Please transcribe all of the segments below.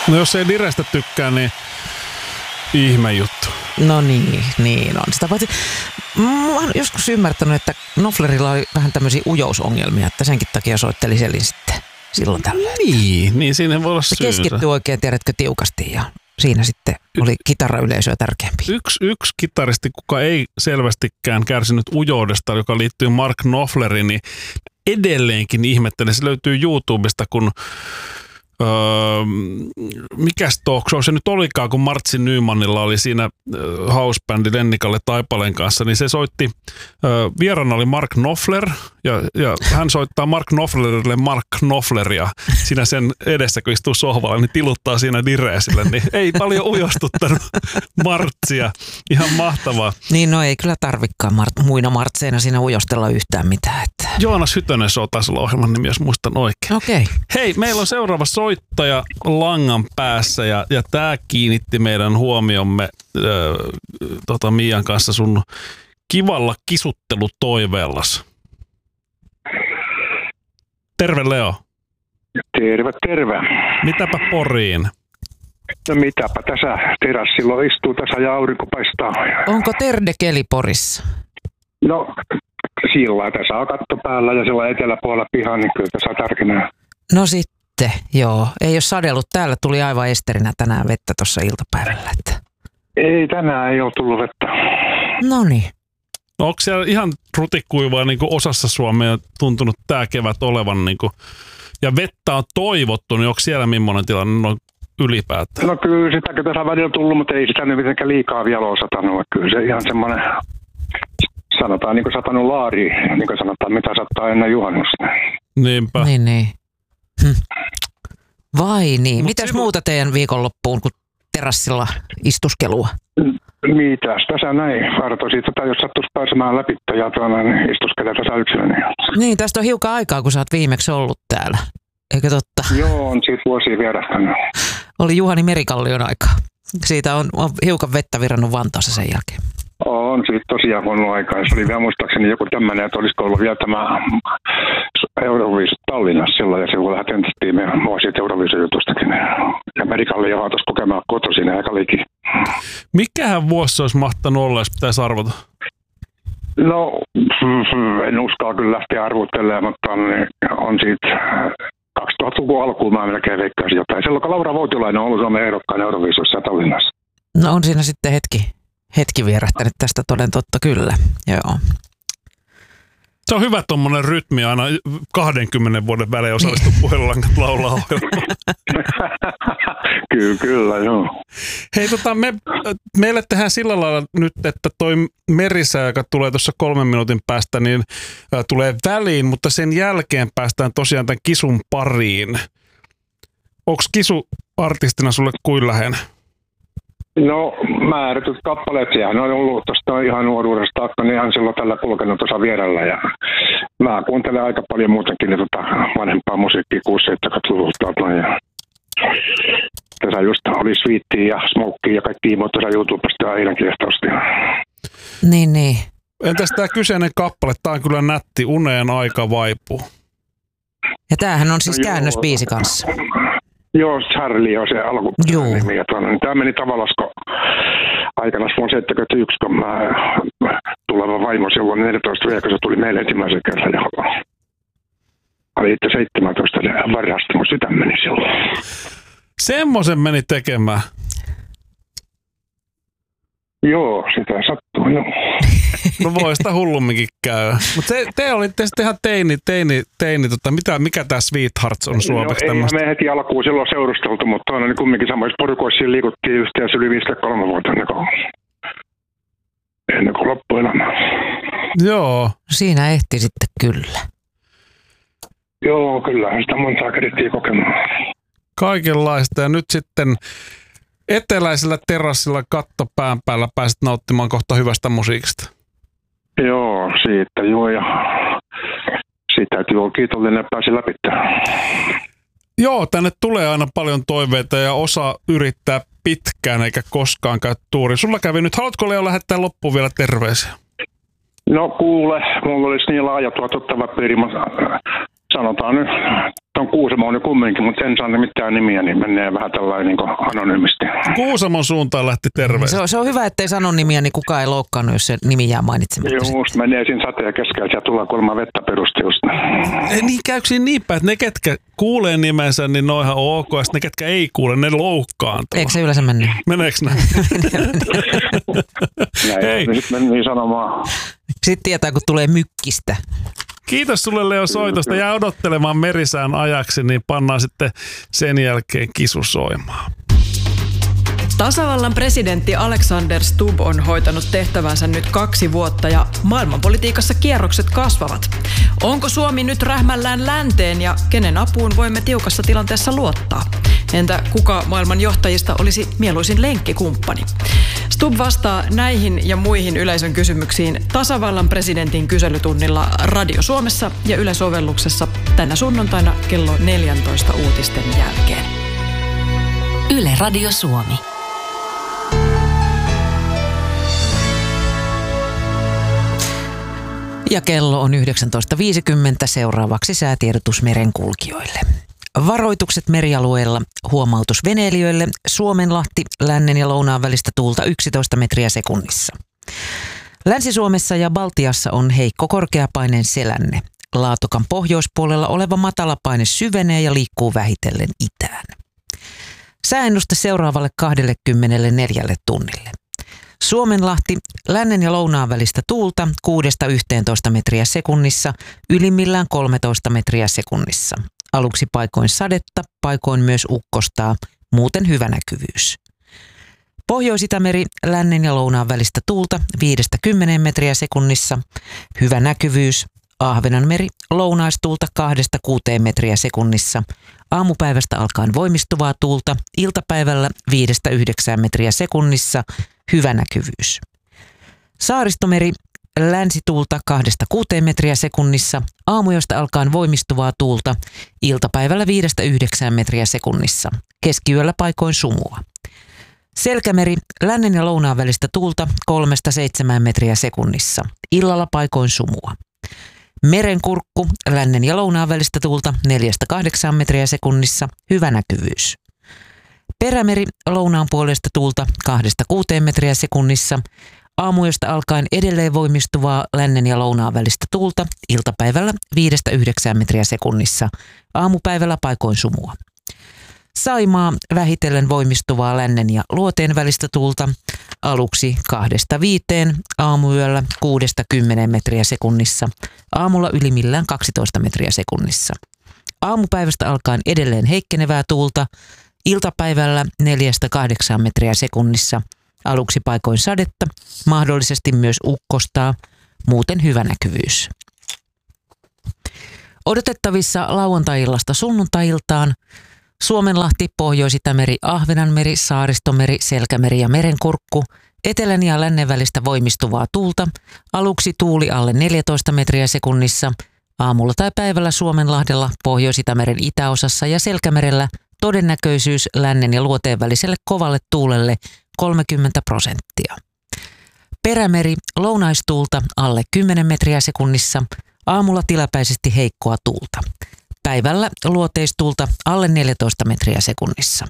No jos ei direstä tykkää, niin ihme juttu. No niin on. Sitä paitsi, mä oon joskus ymmärtänyt, että Knopflerilla oli vähän tämmöisiä ujousongelmia, että senkin takia soitteli Selin sitten silloin tällöin. Niin siinä voi olla se syynsä. keskittyi oikein, tiedätkö, tiukasti ja siinä sitten oli kitarayleisöä tärkeämpi. Yksi kitaristi, kuka ei selvästikään kärsinyt ujoudesta, joka liittyy Mark Knopfleriin, niin edelleenkin ihmettelen. Se löytyy YouTubesta, kun mikäs talk show se nyt olikaan, kun Martsi Nymannilla oli siinä housebändi Lennikalle Taipaleen kanssa, niin se soitti, vieraana oli Mark Knopfler, ja hän soittaa Mark Knopflerille Mark Knopfleria siinä sen edessä, kun istuu sohvalla, niin tiluttaa siinä direesille, niin ei paljon ujostuttanut Martsia. Ihan mahtavaa. Niin, no ei kyllä tarvikaan muina martseina siinä ujostella yhtään mitään. Että. Joonas Hytönen taisi olla ohjelman nimi, jos muistan oikein. Okei. Hei, meillä on seuraava soittaja langan päässä ja tämä kiinnitti meidän huomiomme Miian kanssa sun kivalla kisuttelutoiveellas. Terve Leo. Terve. Mitäpä Poriin? No mitäpä tässä terassilla istuu tässä ja aurinko paistaa. Onko terdekeli Porissa? No sillä tässä on katto päällä ja sillä eteläpuolella piha, niin kyllä tässä tarkenee. No sitten, joo. Ei ole sadellut. Täällä tuli aivan esterinä tänään vettä tuossa iltapäivällä. Että. Ei, tänään ei ole tullut vettä. Noniin. No, onko siellä ihan rutikuivaa niin kuin osassa Suomea tuntunut tämä kevät olevan? Niin kuin, ja vettä on toivottu, niin onko siellä millainen tilanne no, ylipäätään? No kyllä sitäkin tässä on välillä tullut, mutta ei sitä nyt mitenkään liikaa vielä ole satanut. Kyllä se ihan semmoinen, sanotaan niin kuin satanut laari, niin kuin sanotaan, mitä sattaa ennen juhannusta. Niinpä. Niin. Vai niin. Mitäs muuta teidän viikonloppuun kuin terassilla istuskelua? Mitäs tässä näin? Vartoisin, että jos sattuisi pääsemään läpi ja niin istuskelee tässä yksilöni. Niin, tästä on hiukan aikaa, kun sä oot viimeksi ollut täällä. Eikö totta? Joo, on siitä vuosia vierähtänyt. Oli Juhani Merikallion aikaa. Siitä on hiukan vettä virrannut Vantaassa sen jälkeen. On siitä tosiaan huono aikaa. Se oli vielä muistaakseni joku tämmöinen, että olisiko ollut vielä tämä Euroviisut Tallinnassa silloin, ja se kun lähtentettiin meidän vuosia Euroviisujutustakin. Ja Merikalli johon tuossa kokemaan kotoisin aika liki. Mikähän vuosi se olisi mahtanut olla, jos pitäisi arvota? No, en uskalla kyllä lähteä arvuttelemaan, mutta on siitä 2000-luvun alkuun mä melkein veikkaisin jotain. Silloin kun Laura Voutilainen on ollut Suomen ehdokkaan Euroviisuissa Tallinnassa. No on siinä sitten hetki vierähtänyt tästä toden totta kyllä, joo. Se on hyvä tommonen rytmi aina 20 vuoden välein osallistua puhelulangat laulaa ohjelmaa. Kyllä, joo. Hei, meille tehdään sillä lailla nyt, että toi merisää, joka tulee tuossa 3 minuutin päästä, niin tulee väliin, mutta sen jälkeen päästään tosiaan tämän kisun pariin. Onko kisu artistina sulle kuin läheinen? No, määrätyt kappaleet, sehän on ollut tuosta ihan nuoruudesta saakka, niin ihan silloin tällä kulkenut tuossa vierellä. Ja mä kuuntelen aika paljon muutenkin vanhempaa musiikkia 6-70-luvulta. Ja tässä just oli Sweetia ja Smokea ja kaikki tiimoit tuossa YouTubesta ja eilenkin ehtoosti. Niin. Entäs tämä kyseinen kappale? Tämä on kyllä nätti, Uneen aika vaipuu. Ja tämähän on siis käännösbiisi kanssa. Joo, Charlie on se alkuperäinen nimi. Tämä meni tavallaan aikana vuonna 71, kun mä tuleva vaimo silloin 14 vuotta, kun se tuli meille ensimmäisen kerran. Oli itse 17 varasti, mun sydän meni silloin. Semmoisen meni tekemään. Joo, sitä sattuu, joo. No voi sitä hullumminkin käydä. Mutta te olitte sitten ihan teini mikä tää Sweethearts on suomeksi? No ei me heti alkuun silloin seurusteltu, mutta on niin kumminkin samoissa porukoissa liikuttiin yhteensä yli 53 vuotta ennen kuin loppuelämä. Joo. Siinä ehti sitten kyllä. Joo, kyllä. Sitä montaa kerittiin kokemaan. Kaikenlaista. Ja nyt sitten eteläisellä terassilla kattopään päällä pääset nauttimaan kohta hyvästä musiikista. Joo, siitä joo. Ja siitä täytyy olla kiitollinen, että pääsi läpi. Joo, tänne tulee aina paljon toiveita ja osa yrittää pitkään eikä koskaan käy tuuri. Sulla kävi nyt. Haluatko Leo lähettää loppuun vielä terveisiä? No kuule, mulla olisi niin laaja tuo tuttava piiri. sanotaan nyt, on Kuusamo on jo kumminkin, mutta en saa mitään nimiä, niin menee vähän tällainen niin anonyymisti. Kuusamon suuntaan lähti terveys. Se on hyvä, ettei sano nimiä, niin kukaan ei loukkaannut, jos se nimi jää mainitsematta. Just menee siinä sateen keskellä, ja tulee kuulemma vettä perusti just. Niin käykö siinä niin päin, että ne ketkä kuulee nimensä, niin ne on ihan ok, ja ne ketkä ei kuule, ne loukkaantuu. Eikö se yleensä mennyt? Meneekö näin? Hei. Nyt meni sanomaan. Sitten tietää, kun tulee mykkistä. Kiitos sulle Leo soitosta. Jää odottelemaan merisään ajaksi, niin pannaan sitten sen jälkeen kisu soimaan. Tasavallan presidentti Alexander Stubb on hoitanut tehtävänsä nyt 2 vuotta ja maailmanpolitiikassa kierrokset kasvavat. Onko Suomi nyt rähmällään länteen ja kenen apuun voimme tiukassa tilanteessa luottaa? Entä kuka maailman johtajista olisi mieluisin lenkkikumppani? Stubb vastaa näihin ja muihin yleisön kysymyksiin tasavallan presidentin kyselytunnilla Radio Suomessa ja Yle-sovelluksessa tänä sunnuntaina kello 14 uutisten jälkeen. Yle Radio Suomi. Ja kello on 19.50. Seuraavaksi säätiedotus merenkulkijoille. Varoitukset merialueella, huomautus veneilijöille, Suomenlahti, lännen ja lounaan välistä tuulta 11 metriä sekunnissa. Länsi-Suomessa ja Baltiassa on heikko korkeapaineen selänne. Laatokan pohjoispuolella oleva matalapaine syvenee ja liikkuu vähitellen itään. Sääennuste seuraavalle 24 tunnille. Suomenlahti, lännen ja lounaan välistä tuulta 6-11 metriä sekunnissa, ylimmillään 13 metriä sekunnissa. Aluksi paikoin sadetta, paikoin myös ukkostaa, muuten hyvä näkyvyys. Pohjois-Itämeri, lännen ja lounaan välistä tuulta 5-10 metriä sekunnissa, hyvä näkyvyys. Ahvenanmeri, lounaistuulta 2-6 metriä sekunnissa. Aamupäivästä alkaen voimistuvaa tuulta, iltapäivällä 5-9 metriä sekunnissa, hyvä näkyvyys. Saaristomeri, länsituulta 2-6 metriä sekunnissa, aamujosta alkaen voimistuvaa tuulta, iltapäivällä 5-9 metriä sekunnissa, keskiyöllä paikoin sumua. Selkämeri, lännen ja lounaan välistä tuulta 3-7 metriä sekunnissa, illalla paikoin sumua. Merenkurkku, lännen ja lounaan välistä tuulta 4-8 metriä sekunnissa, hyvä näkyvyys. Perämeri, lounaan puolesta tuulta 2-6 metriä sekunnissa, aamujosta alkaen edelleen voimistuvaa lännen ja lounaan välistä tuulta, iltapäivällä 5-9 metriä sekunnissa, aamupäivällä paikoin sumua. Saimaa, vähitellen voimistuvaa lännen ja luoteen välistä tuulta, aluksi 2-5, aamuyöllä 6-10 metriä sekunnissa, aamulla ylimmillään 12 metriä sekunnissa. Aamupäivästä alkaen edelleen heikkenevää tuulta, iltapäivällä 4-8 metriä sekunnissa, aluksi paikoin sadetta, mahdollisesti myös ukkostaa, muuten hyvä näkyvyys. Odotettavissa lauantai-illasta sunnuntai-iltaan Suomenlahti, Pohjois-Itämeri, Ahvenanmeri, Saaristomeri, Selkämeri ja Merenkurkku, etelän ja lännen välistä voimistuvaa tuulta, aluksi tuuli alle 14 metriä sekunnissa, aamulla tai päivällä Suomenlahdella, Pohjois-Itämeren itäosassa ja Selkämerellä todennäköisyys lännen ja luoteen väliselle kovalle tuulelle 30%. Perämeri, lounaistuulta alle 10 metriä sekunnissa, aamulla tilapäisesti heikkoa tuulta. Päivällä luoteistuulta alle 14 metriä sekunnissa.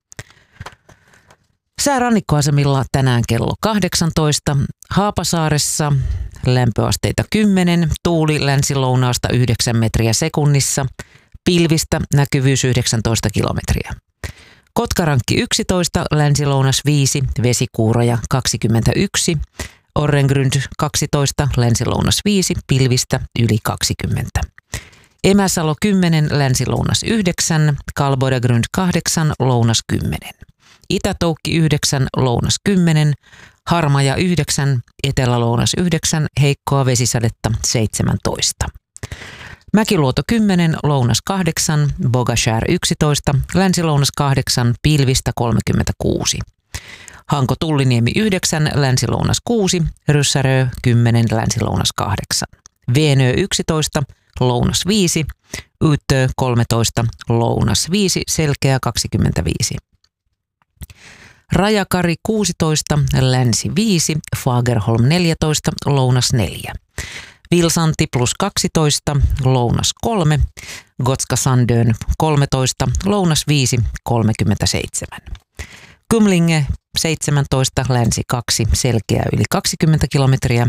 Sää rannikkoasemilla tänään kello 18. Haapasaaressa lämpöasteita 10, tuuli länsi-lounaasta 9 metriä sekunnissa, pilvistä näkyvyys 19 kilometriä. Kotkarankki 11, länsi-lounas 5, vesikuuroja 21, Orrengrund 12, länsi-lounas 5, pilvistä yli 20. Emäsalo 10, länsi-lounas 9, Kalbodagrund 8, lounas 10. Itä-Toukki 9, lounas 10, Harmaja 9, etelä-lounas 9, heikkoa vesisadetta 17. Mäkiluoto 10, lounas 8, Bogashär 11, länsi-lounas 8, pilvistä 36. Hanko Tulliniemi 9, länsi-lounas 6, Ryssärö 10, länsi-lounas 8. Veenö 11, lounas 5, Yyttö 13, lounas 5, Selkeä 25. Rajakari 16, länsi 5, Fagerholm 14, lounas 4. Vilsanti plus 12, lounas 3, Gotska Sandön 13, lounas 5, 37. Kumlinge 17, länsi 2, selkeä yli 20 kilometriä.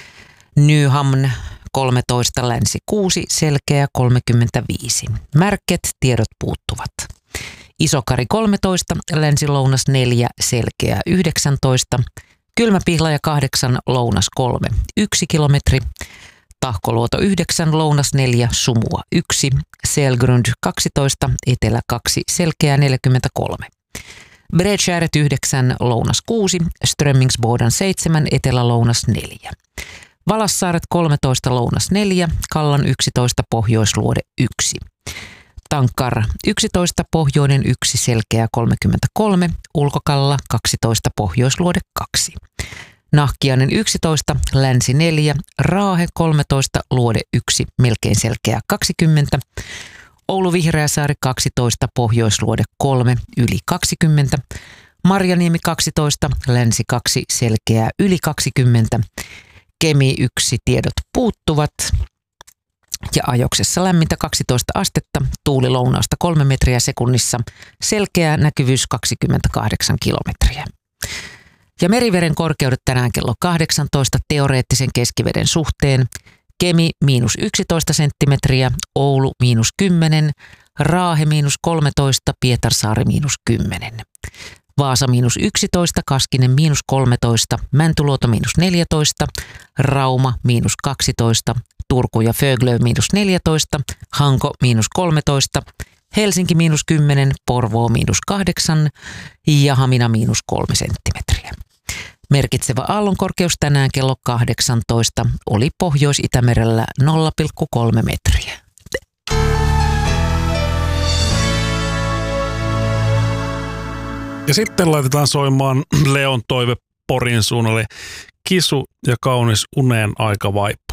Nyhamn 13, länsi 6, selkeä 35. Märket, tiedot puuttuvat. Isokari 13, länsi-lounas 4, selkeä 19. Kylmäpihlaja 8, lounas 3, 1 kilometri. Tahkoluoto 9, lounas 4, sumua 1. Selgrund 12, etelä 2, selkeä 43. Bredskärret 9, lounas 6, Strömmingsboden 7, etelä-lounas 4. Valassaaret 13, lounas 4, Kallan 11, pohjoisluode 1. Tankar 11, pohjoinen 1, selkeä 33, Ulkokalla 12, pohjoisluode 2. Nahkiainen 11, länsi 4, Raahe 13, luode 1, melkein selkeä 20. Oulu Vihreäsaari 12, pohjoisluode 3, yli 20. Marjaniemi 12, länsi 2, selkeää yli 20. Kemi 1, tiedot puuttuvat. Ja ajoksessa lämmintä 12 astetta, tuuli lounausta 3 metriä sekunnissa, selkeä näkyvyys 28 kilometriä. Ja meriveden korkeudet tänään kello 18 teoreettisen keskiveden suhteen. Kemi miinus 11 senttimetriä, Oulu miinus 10, Raahe miinus 13, Pietarsaari miinus 10. Vaasa miinus 11, Kaskinen miinus 13, Mäntyluoto miinus 14, Rauma miinus 12, Turku ja Föglö miinus 14, Hanko miinus 13, Helsinki miinus 10, Porvoo miinus 8 ja Hamina miinus 3 senttimetriä. Merkitsevä aallonkorkeus tänään kello 18 oli Pohjois-Itämerellä 0,3 metriä. Ja sitten laitetaan soimaan Leon toive Porin suunnalle. Kisu ja kaunis uneen aika vai